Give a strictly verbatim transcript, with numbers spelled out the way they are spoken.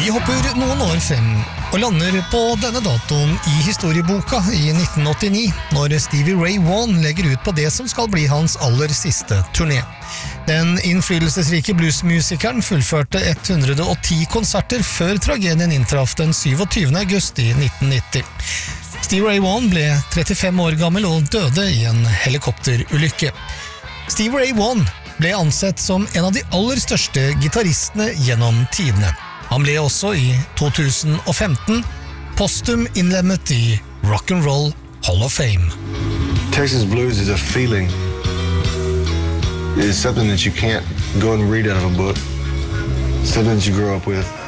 Vi hopper noen år frem og lander på denne datoen i historieboka i nitten åttini, når Stevie Ray Vaughan legger ut på det som skal bli hans aller siste turné. Den innflytelsesrike bluesmusikeren fullførte ett hundre og ti konserter før tragedien inntraff den syvogtyvende august i nitten nitti. Stevie Ray Vaughan ble trettifem år gammel og døde i en helikopterulykke. Stevie Ray Vaughan ble ansett som en av de aller største gitarristene gjennom tidene. Han ble også i to tusen og femten postum innlemmet i Rock and Roll Hall of Fame. Texas blues is a feeling. It's something that you can't go and read out of a book. Something that you grow up with.